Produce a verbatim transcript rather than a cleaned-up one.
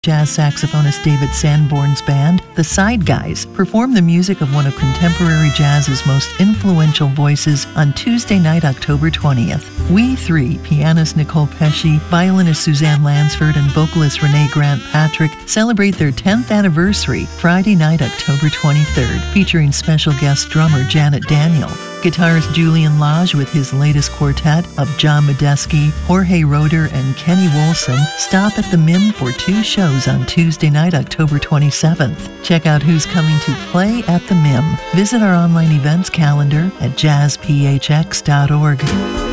Jazz saxophonist David Sanborn's band, the Side Guys, perform the music of one of contemporary jazz's most influential voices on Tuesday night, October twentieth. We Three, pianist Nicole Pesci, violinist Suzanne Lansford, and vocalist Renee Grant Patrick celebrate their tenth anniversary Friday night, October twenty-third, featuring special guest drummer Janet Daniel. Guitarist Julian Lage with his latest quartet of John Medeski, Jorge Roeder, and Kenny Wolson stop at the M I M for two shows on Tuesday night, October twenty-seventh. Check out who's coming to play at the M I M. Visit our online events calendar at jazz p h x dot org.